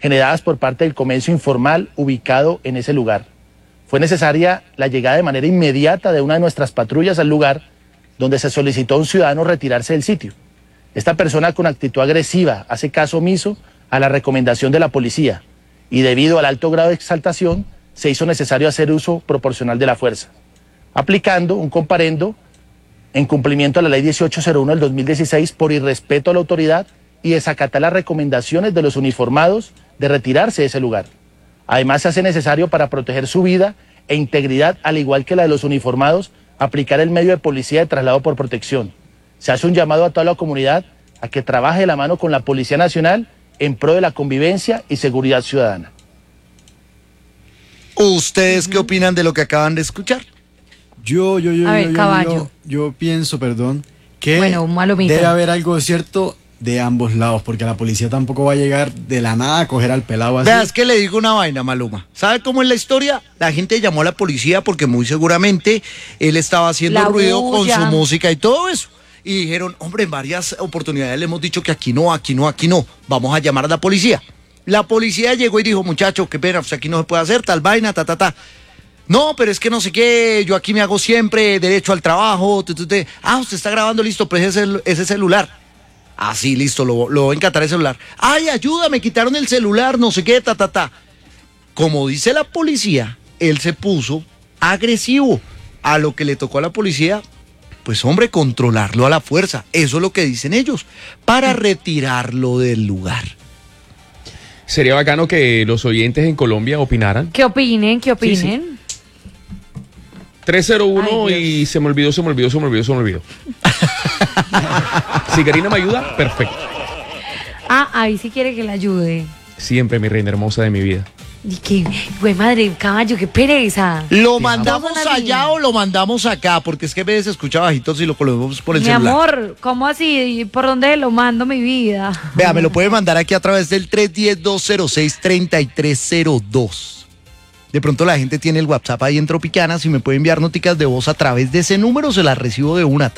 generadas por parte del comercio informal ubicado en ese lugar. Fue necesaria la llegada de manera inmediata de una de nuestras patrullas al lugar, donde se solicitó a un ciudadano retirarse del sitio. Esta persona, con actitud agresiva, hace caso omiso a la recomendación de la policía y, debido al alto grado de exaltación, se hizo necesario hacer uso proporcional de la fuerza, aplicando un comparendo en cumplimiento a la Ley 1801 del 2016 por irrespeto a la autoridad y desacatar las recomendaciones de los uniformados de retirarse de ese lugar. Además, se hace necesario, para proteger su vida e integridad, al igual que la de los uniformados, aplicar el medio de policía de traslado por protección. Se hace un llamado a toda la comunidad a que trabaje de la mano con la Policía Nacional en pro de la convivencia y seguridad ciudadana. ¿Ustedes qué opinan de lo que acaban de escuchar? Yo pienso, que bueno, debe haber algo cierto de ambos lados, porque la policía tampoco va a llegar de la nada a coger al pelado así. Veas que le digo una vaina, Maluma. ¿Sabe cómo es la historia? La gente llamó a la policía porque muy seguramente él estaba haciendo ruido con su música y todo eso. Y dijeron, hombre, en varias oportunidades le hemos dicho que aquí no, vamos a llamar a la policía. La policía llegó y dijo, muchacho, qué pena, pues aquí no se puede hacer tal vaina, No, pero es que no sé qué, yo aquí me hago siempre derecho al trabajo. Ah, usted está grabando, listo, pues ese celular. Ah, sí, listo, lo voy a encantar el celular. Ay, ayuda, me quitaron el celular, no sé qué, Como dice la policía, él se puso agresivo. A lo que le tocó a la policía, pues hombre, controlarlo a la fuerza. Eso es lo que dicen ellos, para retirarlo del lugar. Sería bacano que los oyentes en Colombia opinaran. ¿Qué opinen? Sí. 301 y se me olvidó. Si Karina me ayuda, perfecto. Ahí sí quiere que la ayude. Siempre, mi reina hermosa de mi vida. Y que, güey, madre, caballo, qué pereza. ¿Lo mandamos allá o lo mandamos acá? Porque es que a veces se escucha bajito si lo colocamos por el celular. Mi amor, ¿cómo así? ¿Por dónde lo mando, mi vida? Vea, me lo puede mandar aquí a través del 310-206-3302. De pronto la gente tiene el WhatsApp ahí en Tropicana. Si me puede enviar noticas de voz a través de ese número, se las recibo de una.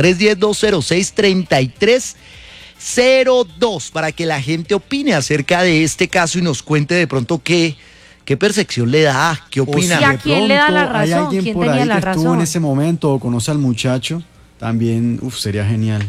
310-206-3302, para que la gente opine acerca de este caso y nos cuente de pronto qué percepción le da, qué opina. ¿Y a quién le da la razón? ¿Hay alguien ¿Quién por tenía ahí la que razón? estuvo en ese momento o conoce al muchacho? También, sería genial.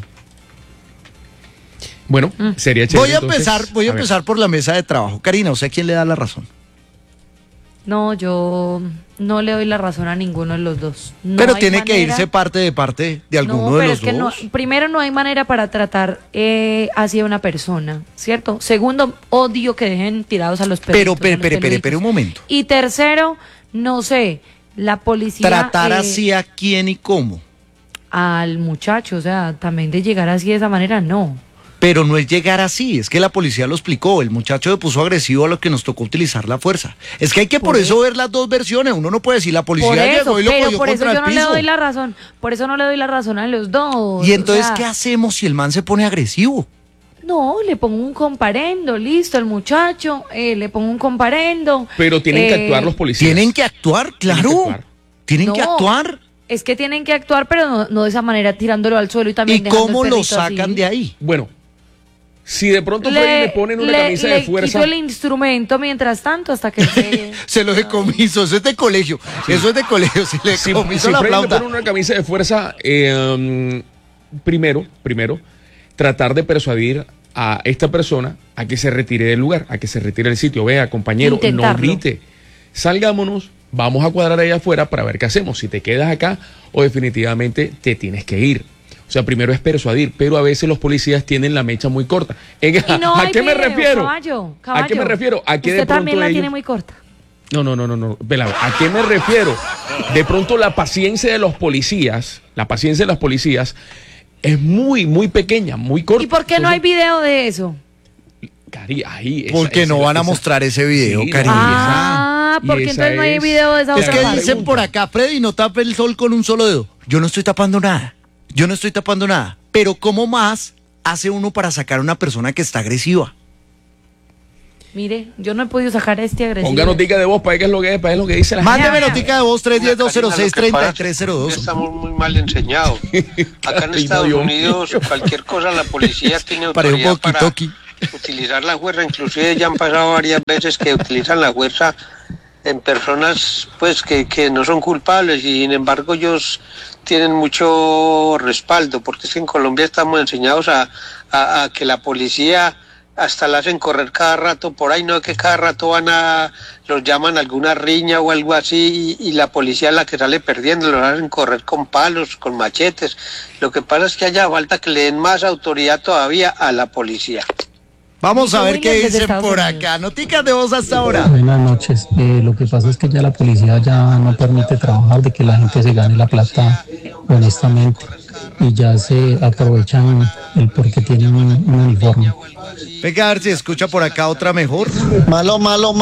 Bueno, sería chévere. Voy a empezar por la mesa de trabajo. Karina, ¿o sea, quién le da la razón? No, yo no le doy la razón a ninguno de los dos. Pero tiene que irse parte de alguno de los dos. No, primero, no hay manera para tratar así a una persona, ¿cierto? Segundo, odio que dejen tirados a los perritos. Pero un momento. Y tercero, no sé, la policía... ¿Tratar así a quién y cómo? Al muchacho, o sea, también de llegar así de esa manera, no. Pero no es llegar así, es que la policía lo explicó, el muchacho se puso agresivo a lo que nos tocó utilizar la fuerza. Es que hay que por eso ver las dos versiones, uno no puede decir la policía llegó y lo cogió contra el piso. Por eso yo no le doy la razón, por eso no le doy la razón a los dos. Y entonces, ¿qué hacemos si el man se pone agresivo? No, le pongo un comparendo, listo, el muchacho, le pongo un comparendo. Pero tienen que actuar los policías. Tienen que actuar, claro. Tienen que actuar. Es que tienen que actuar, pero no de esa manera, tirándolo al suelo y también dejando el perrito. ¿Y cómo lo sacan así de ahí? Bueno, si de pronto le ponen una camisa de fuerza... Le quito el instrumento mientras tanto hasta que se lo decomiso, eso es de colegio. Sí. Eso es de colegio, si le decomiso la flauta. Le ponen una camisa de fuerza, primero, tratar de persuadir a esta persona a que se retire del lugar, a que se retire del sitio. Vea, compañero, no grite. Salgámonos, vamos a cuadrar allá afuera para ver qué hacemos. Si te quedas acá o definitivamente te tienes que ir. O sea, primero es persuadir, pero a veces los policías tienen la mecha muy corta. ¿A qué me refiero? Caballo. ¿A qué me refiero? ¿A qué Usted también la tiene muy corta. No. Velado, ¿a qué me refiero? De pronto la paciencia de los policías es muy, muy pequeña, muy corta. ¿Y por qué no hay video de eso? Cari, ahí. Porque no van a mostrar ese video, sí, Karina. Porque entonces no hay video de esa otra parte. Es que dicen pregunta por acá, Freddy, no tape el sol con un solo dedo. Yo no estoy tapando nada. Pero ¿cómo más hace uno para sacar a una persona que está agresiva? Mire, yo no he podido sacar a este agresivo. Ponga notica de voz para ver qué es lo que dice la gente. Mándeme notica de voz 310-206-3302. Estamos muy mal enseñados. Acá en Estados Unidos, cualquier cosa, la policía tiene autoridad utilizar la fuerza, inclusive ya han pasado varias veces que utilizan la fuerza en personas pues que no son culpables y sin embargo ellos tienen mucho respaldo, porque es que en Colombia estamos enseñados a que la policía hasta la hacen correr cada rato por ahí, no es que cada rato los llaman a alguna riña o algo así y la policía es la que sale perdiendo, los hacen correr con palos, con machetes. Lo que pasa es que haya falta que le den más autoridad todavía a la policía. Vamos a ver qué dicen por acá. Noticas de voz hasta ahora. Buenas noches. Lo que pasa es que ya la policía ya no permite trabajar, de que la gente se gane la plata honestamente y ya se aprovechan el porque tienen un uniforme. Venga, a ver si escucha por acá otra mejor. Malo.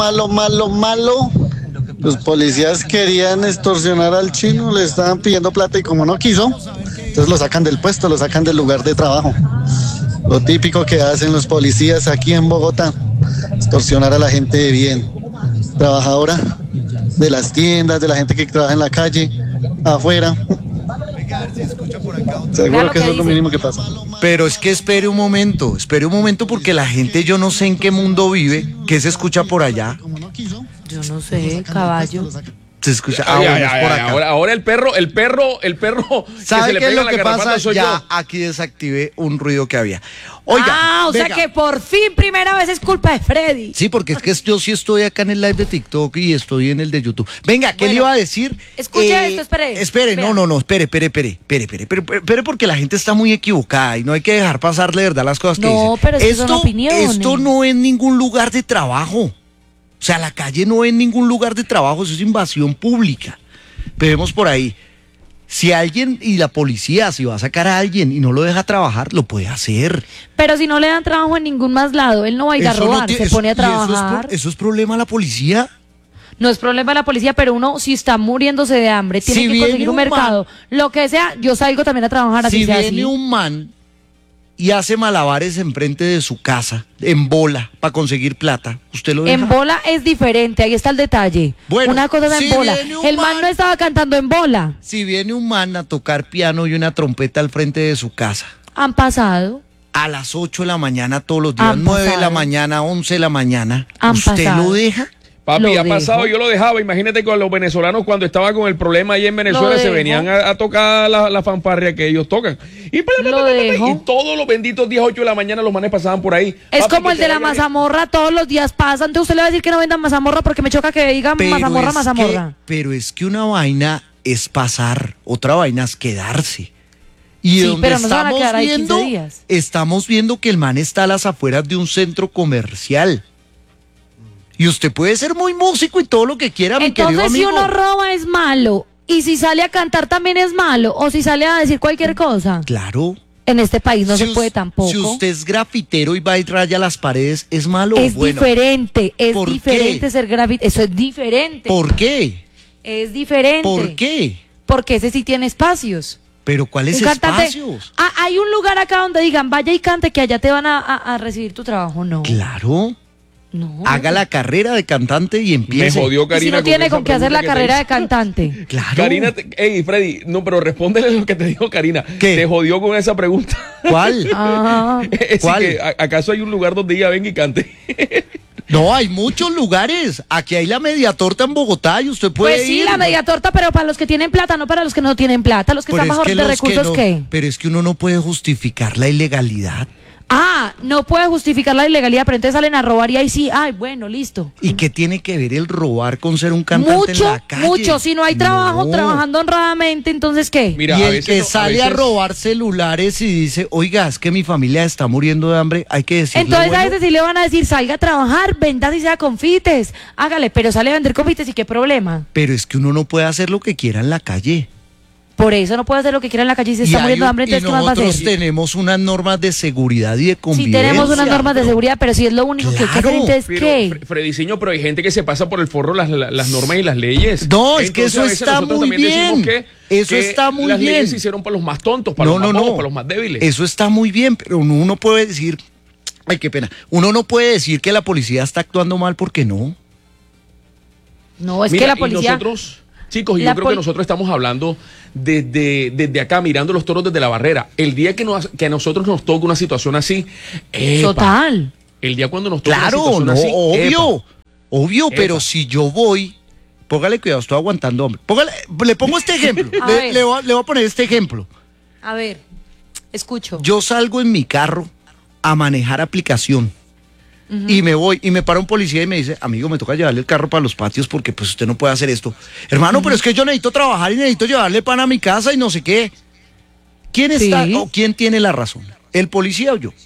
Los policías querían extorsionar al chino, le estaban pidiendo plata y como no quiso, entonces lo sacan del puesto, lo sacan del lugar de trabajo. Lo típico que hacen los policías aquí en Bogotá, extorsionar a la gente de bien, trabajadora, de las tiendas, de la gente que trabaja en la calle, afuera. Seguro que eso es lo mínimo que pasa. Pero es que espere un momento porque la gente, yo no sé en qué mundo vive, ¿qué se escucha por allá? Yo no sé, caballo. Se escucha, por acá. Ahora el perro ¿sabe que qué es lo que pasa? pasa? Ya aquí desactivé un ruido que había. Oiga, o sea que por fin primera vez es culpa de Freddy. Sí, porque es que yo sí estoy acá en el live de TikTok y estoy en el de YouTube. Venga, ¿qué le iba a decir? Escuche esto, espere. Espere, no, espere, porque la gente está muy equivocada y no hay que dejar pasarle, ¿verdad?, las cosas que dicen. No, pero son opiniones. Esto no es ningún lugar de trabajo. O sea, la calle no es ningún lugar de trabajo, eso es invasión pública. Vemos por ahí, si alguien y la policía, si va a sacar a alguien y no lo deja trabajar, lo puede hacer. Pero si no le dan trabajo en ningún más lado, él no va a ir a robar, se pone a trabajar. ¿Eso es problema de la policía? No es problema de la policía, pero uno si está muriéndose de hambre, tiene que conseguir un mercado, lo que sea, yo salgo también a trabajar así. Si viene un man y hace malabares enfrente de su casa, en bola, para conseguir plata, ¿usted lo deja? En bola es diferente, ahí está el detalle. Bueno, una cosa es en bola. El man no estaba cantando en bola. Si viene un man a tocar piano y una trompeta al frente de su casa. Han pasado. A las 8 de la mañana todos los días, 9 de la mañana, 11 de la mañana. ¿Usted lo deja? Papi, ha pasado, yo lo dejaba. Imagínate con los venezolanos cuando estaba con el problema ahí en Venezuela, se venían a tocar la fanfarria que ellos tocan. Y todos los benditos días, 8 de la mañana, los manes pasaban por ahí. Es como el de la mazamorra, todos los días pasan. Entonces usted le va a decir que no vendan mazamorra porque me choca que digan mazamorra. Pero es que una vaina es pasar, otra vaina es quedarse. Y sí, donde pero no estamos viendo, ahí 15 días. Estamos viendo que el man está a las afueras de un centro comercial. Y usted puede ser muy músico y todo lo que quiera, mi querido amigo. Entonces, si uno roba es malo. Y si sale a cantar también es malo. O si sale a decir cualquier cosa. Claro. En este país no se puede tampoco. Si usted es grafitero y va y raya las paredes, ¿es malo? Es diferente. Es diferente ser grafitero. Eso es diferente. ¿Por qué? Es diferente. ¿Por qué? Porque ese sí tiene espacios. ¿Pero cuáles espacios? Hay un lugar acá donde digan, vaya y cante que allá te van a recibir tu trabajo. No. Claro. No. Haga la carrera de cantante y empiece. Me jodió Karina. Si no tiene con qué hacer la carrera de cantante. Claro. Karina, Freddy, no, pero respóndele lo que te dijo Karina. ¿Qué? Te jodió con esa pregunta. ¿Cuál? ¿Cuál? Que, ¿acaso hay un lugar donde ella venga y cante? No, hay muchos lugares. Aquí hay la media torta en Bogotá y usted puede ir. Pues sí, la media torta, pero para los que tienen plata, no para los que no tienen plata. Los que están bajo de recursos, ¿qué? Pero es que uno no puede justificar la ilegalidad. No puede justificar la ilegalidad, pero entonces salen a robar y ahí sí, bueno, listo. ¿Y qué tiene que ver el robar con ser un cantante en la calle? Mucho, si no hay trabajo, trabajando honradamente, entonces ¿qué? Mira, y el que sale a robar celulares y dice, oiga, es que mi familia está muriendo de hambre, hay que decirle. Entonces a veces sí le van a decir, salga a trabajar, venda si sea confites, hágale, pero sale a vender confites y qué problema. Pero es que uno no puede hacer lo que quiera en la calle. Por eso no puede hacer lo que quiera en la calle y se está muriendo de hambre, entonces ¿qué más va a hacer? Nosotros tenemos unas normas de seguridad y de convivencia. Sí tenemos unas normas de seguridad, pero si es lo único que hay que hacer, entonces ¿qué? Frediciño, pero hay gente que se pasa por el forro las normas y las leyes. No, es que eso está muy bien. Eso está muy bien. Las leyes se hicieron para los más tontos, para los más bobos, para los más débiles. Eso está muy bien, pero uno puede decir, ay, qué pena, uno no puede decir que la policía está actuando mal porque no. No, es que la policía... Chicos, y yo creo que nosotros estamos hablando desde acá, mirando los toros desde la barrera. El día que a nosotros nos toca una situación así, total. El día cuando nos toca Claro, una situación no, así, obvio, Epa. pero si yo voy, póngale cuidado, estoy aguantando, hombre. Le pongo este ejemplo, le voy a poner este ejemplo. A ver, escucho. Yo salgo en mi carro a manejar aplicación y me voy y me para un policía y me dice, amigo, me toca llevarle el carro para los patios porque pues usted no puede hacer esto. Hermano, pero es que yo necesito trabajar y necesito llevarle pan a mi casa y no sé qué. ¿Quién está o quién tiene la razón? ¿El policía o yo?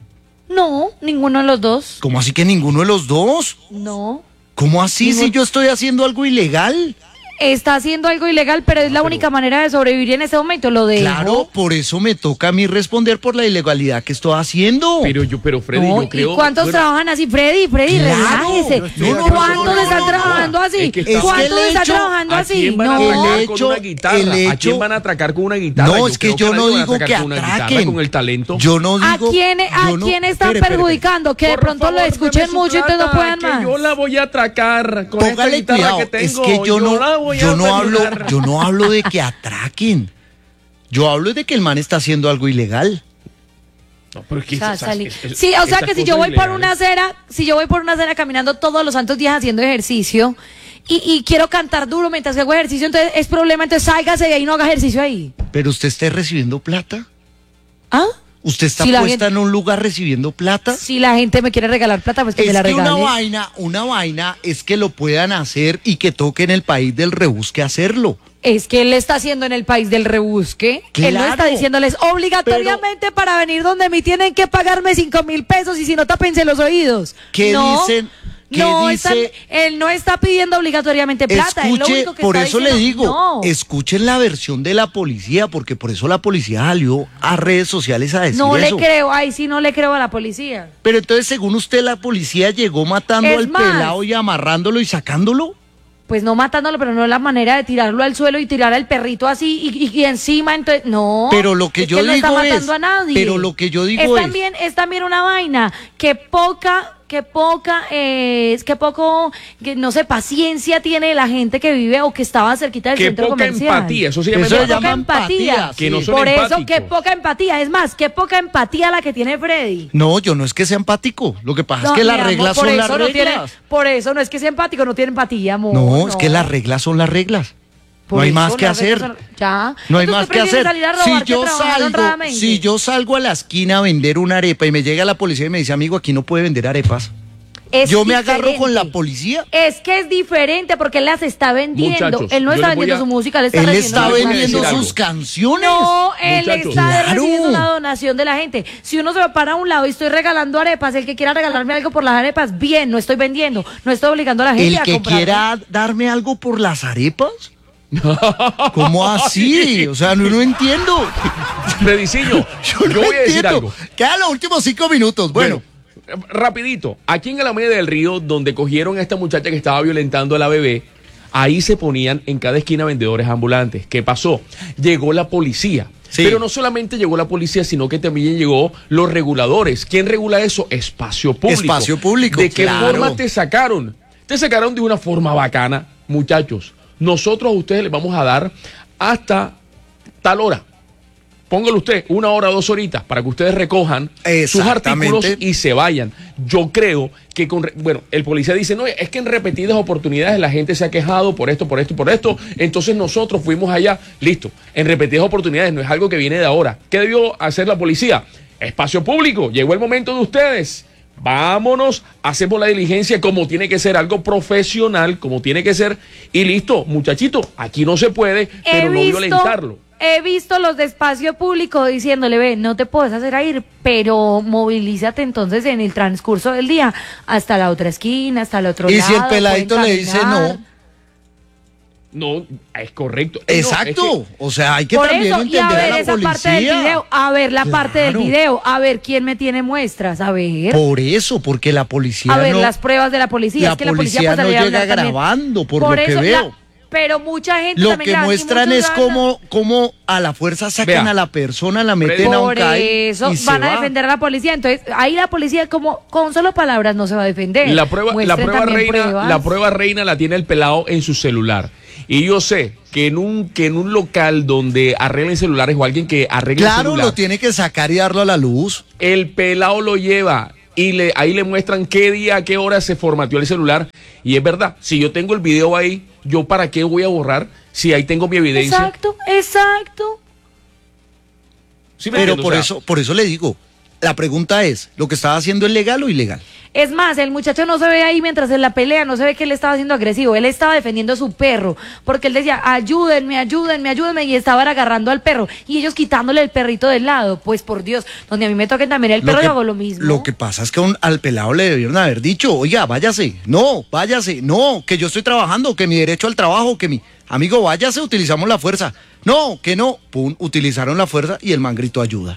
No, ninguno de los dos. ¿Cómo así que ninguno de los dos? No. ¿Cómo así si yo estoy haciendo algo ilegal? Está haciendo algo ilegal, pero es la única manera de sobrevivir en este momento. Lo dejo. Claro, por eso me toca a mí responder por la ilegalidad que estoy haciendo. Pero Freddy, No, yo creo... ¿y cuántos trabajan así? Freddy, Claro. relájese. ¿Cuántos están trabajando así? Es que está- ¿Cuántos el están hecho- trabajando ¿A así? quién van a No. atracar El con hecho- una guitarra? el ¿A hecho- quién van a atracar con una guitarra? No, es que creo yo nadie no van a digo atracar que con una guitarra, atraquen. con el talento. Yo no ¿A digo. quién están Espere. perjudicando? Que de Por pronto lo favor, escuchen deme su mucho y entonces no plata, puedan que más. yo la voy a atracar con esta Póngale guitarra cuidado, que tengo. es que yo la voy a no terminar. hablo de que atraquen. Yo hablo de que el man está haciendo algo ilegal. No, pero es que O sea, esas- salí- es- Sí, o sea esas que si yo cosas voy por ilegales. una acera caminando todos los santos días haciendo ejercicio y quiero cantar duro mientras que hago ejercicio, entonces es problema, entonces sálgase de ahí y no haga ejercicio ahí. Pero usted está recibiendo plata. ¿Ah? ¿Usted está Si la puesta gente- en un lugar recibiendo plata? Si la gente me quiere regalar plata, pues que me Es la que regale. una vaina es que lo puedan hacer y que toque en el país del rebusque hacerlo. Es que él le está haciendo en el país del rebusque. Él no Claro. está diciéndoles obligatoriamente para venir donde me tienen que pagarme 5,000 pesos y si no, tápense los oídos. ¿Qué No, dicen? ¿Qué no dice? él no está pidiendo obligatoriamente plata. Él lo Escuche, único que por está eso le diciendo, digo, no. escuchen la versión de la policía, porque por eso la policía salió a redes sociales a decir No le eso. creo, ay, sí, no le creo a la policía. Pero entonces, según usted, la policía llegó matando Es al más. pelado y amarrándolo y sacándolo. Pues no matándolo, pero no es la manera de tirarlo al suelo y tirar al perrito así y encima, entonces, no. Pero lo que es yo él no está digo matando es- a nadie. pero lo que yo digo es también una vaina que no sé, paciencia tiene la gente que vive o que estaba cerquita del Qué centro poca comercial. empatía, eso se llama Eso se empatía. llama empatía, Que no sí. son Por eso, empáticos. qué poca empatía. Es más, qué poca empatía la que tiene Freddy. No, yo no es que sea empático. Lo que pasa No, es que mi las amor, reglas por son las eso no tiene- reglas. por eso no es que sea empático, no tiene empatía, amor. No, es que las reglas son las reglas. Por No hay eso más que las reglas hacer. Ya. No hay Entonces, más ¿usted que prefiere hacer. salir a robar que trabajar honradamente? Si yo salgo a la esquina a vender una arepa y me llega la policía y me dice, amigo, aquí no puede vender arepas. Es Yo me agarro diferente. con la policía. Es que es diferente porque él las está vendiendo. Muchachos, él no yo está les voy vendiendo a- su música, él está Él recibiendo está una voy a vendiendo decir sus algo. canciones. No, él Muchachos. está Claro. recibiendo una donación de la gente. Si uno se va para un lado y estoy regalando arepas, el que quiera regalarme algo por las arepas, bien, no estoy vendiendo, no estoy obligando a la gente El a que comprar. quiera darme algo por las arepas. ¿Cómo así? O sea, no entiendo. Frediciño, Yo no voy a decir entiendo. algo. Quedan los últimos 5 minutos. Bueno. Rapidito, aquí en Alameda del Río, donde cogieron a esta muchacha que estaba violentando a la bebé, ahí se ponían en cada esquina vendedores ambulantes. ¿Qué pasó? Llegó la policía. Sí. Pero no solamente llegó la policía, sino que también llegó los reguladores. ¿Quién regula eso? Espacio público. Espacio público, ¿De qué claro. forma te sacaron? Te sacaron de una forma bacana, muchachos. Nosotros a ustedes les vamos a dar hasta tal hora. Póngalo usted 1 hora, 2 horitas para que ustedes recojan sus Exactamente. artículos y se vayan. Yo creo que bueno, el policía dice, no, es que en repetidas oportunidades la gente se ha quejado por esto, por esto, por esto. Entonces nosotros fuimos allá, listo. En repetidas oportunidades, no es algo que viene de ahora. ¿Qué debió hacer la policía? Espacio público, llegó el momento de ustedes. Vámonos, hacemos la diligencia como tiene que ser, algo profesional, como tiene que ser. Y listo, muchachito, aquí no se puede, pero no violentarlo. He visto los de espacio público diciéndole, ve, no te puedes hacer a ir, pero movilízate entonces en el transcurso del día hasta la otra esquina, hasta el otro Y lado. si el peladito pueden le dice caminar. No, es correcto. Exacto. No, es O sea, hay que Por también eso, y a entender a ver la esa policía. parte del video, a ver la parte del Claro. video, a ver quién me tiene muestras, a ver. Por eso, porque la policía A ver, no, las pruebas de la policía. la es que la policía policía puede no salir a llega hablar también. grabando, por lo que eso, veo. pero mucha gente Lo también que graba, y muestran muchos es graban. cómo a la fuerza sacan Vea. a la persona, la meten a un Por CAI eso y se van a va. defender a la policía. Entonces, ahí la policía como con solo palabras no se va a defender. La prueba Muestren también reina, pruebas. la prueba reina la tiene el pelado en su celular. Y yo sé que en un local donde arreglen celulares o alguien que arregle Claro, celular, lo tiene que sacar y darlo a la luz. el pelado lo lleva y ahí le muestran qué día, a qué hora se formateó el celular. Y es verdad, si yo tengo el video ahí, ¿yo para qué voy a borrar si ahí tengo mi evidencia? Exacto. ¿Sí me Pero entiendes? por eso le digo, la pregunta es, ¿lo que estaba haciendo es legal o ilegal? Es más, el muchacho no se ve ahí mientras en la pelea, no se ve que él estaba siendo agresivo, él estaba defendiendo a su perro, porque él decía, ayúdenme, y estaban agarrando al perro, y ellos quitándole el perrito del lado. Pues por Dios, donde a mí me toquen también el perro, yo hago lo mismo. Lo que pasa es que al pelado le debieron haber dicho, oiga, váyase, no, que yo estoy trabajando, que mi derecho al trabajo, que mi amigo, váyase, utilizamos la fuerza. No, que no, pum, utilizaron la fuerza y el man gritó ayuda.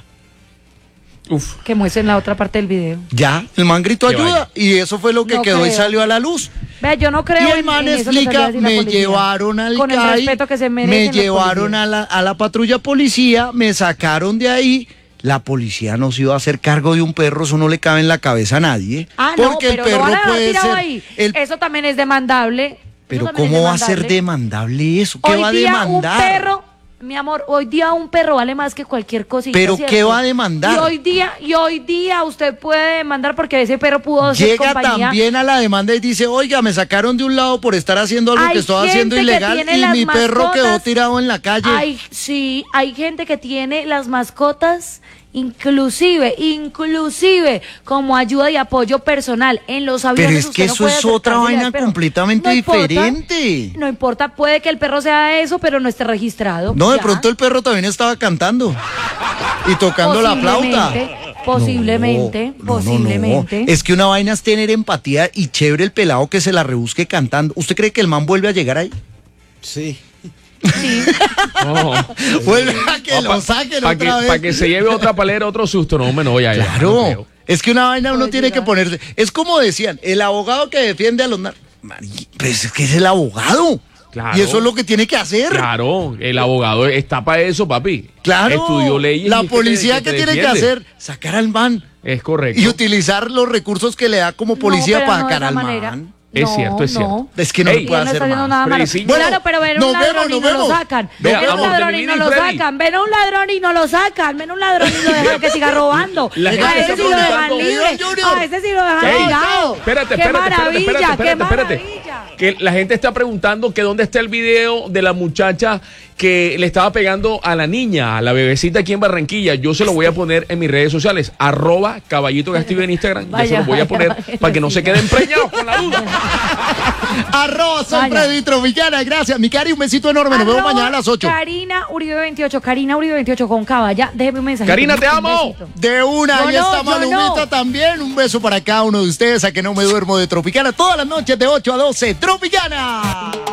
Uf. Que muestren la otra parte del video. Ya, el man gritó Que ayuda vaya. y eso fue lo que No quedó y creo. salió a la luz. Vea, yo no creo Y el man en eso que salió a explica, decir la me policía. llevaron al Con el CAI, respeto que se me merecen los llevaron policías. a la patrulla policía, me sacaron de ahí. La policía no se iba a hacer cargo de un perro, eso no le cabe en la cabeza a nadie. Porque pero el perro lo van a dejar puede tirado ser. ahí. Eso también es demandable. Pero Eso también ¿cómo es va a ser demandable eso? ¿Qué Hoy va a día demandar? un perro, mi amor, hoy día un perro vale más que cualquier cosita. ¿Pero ¿cierto? qué va a demandar? Y hoy día usted puede demandar porque ese perro pudo ser Llega compañía. también a la demanda y dice, oiga, me sacaron de un lado por estar haciendo algo que estaba haciendo gente que ilegal tiene y las mi perro quedó mascotas. tirado en la calle. Hay gente que tiene las mascotas inclusive como ayuda y apoyo personal en los aviones. Pero es usted que no eso puede es otra acercarse al vaina perro. completamente No importa, diferente. No importa, puede que el perro sea eso, pero no esté registrado. No, de Ya. pronto el perro también estaba cantando y tocando la flauta. Posiblemente. Es que una vaina es tener empatía y chévere el pelado que se la rebusque cantando. ¿Usted cree que el man vuelve a llegar ahí? Sí. No. Vuelve a que lo saquen otra vez. Para que se lleve otra palera, otro susto. No, hombre, no, ya. Claro. No creo. Es que una vaina uno tiene que ponerse. Es como decían, el abogado que defiende a los pues es que es el abogado. Claro. Y eso es lo que tiene que hacer. Claro, el abogado está para eso, papi. Claro. Estudió leyes. La y policía que que te tiene que defiende. hacer, sacar al man. Es correcto. Y utilizar los recursos que le da como policía pero para no de sacar esa al manera. man. Es cierto. Es que no Ey, puede Él no hacer está haciendo más. nada malo. Fredicillo. Claro, pero ven Nos un ladrón vemos, y nos no lo vemos. sacan. Vea, Ven un amor, ladrón y termina no y lo Freddy. sacan. Ven un ladrón y no lo sacan. Ven un ladrón y lo dejan que siga robando. La gente A ese está sí lo dejan preguntando, libre. Junior. A ese sí lo dejan Ey, tirado. Espérate, Qué maravilla, qué espérate. maravilla. Que la gente está preguntando que dónde está el video de la muchacha que le estaba pegando a la niña, a la bebecita aquí en Barranquilla. Yo se lo voy a poner en mis redes sociales, @Caballito Castillo en Instagram. Yo se lo voy a poner para que no se queden preñados con la duda. @Freddy Tropicana, gracias. Mi cari, un besito enorme. Nos vemos mañana a las 8. Karina Uribe 28 con caballa. Déjeme un mensaje. Karina, te amo. besito. De una, Yo ahí no, está yo Malumita no. también. Un beso para cada uno de ustedes, a que no me duermo de Tropicana. Todas las noches de 8 a 12. Tropicana.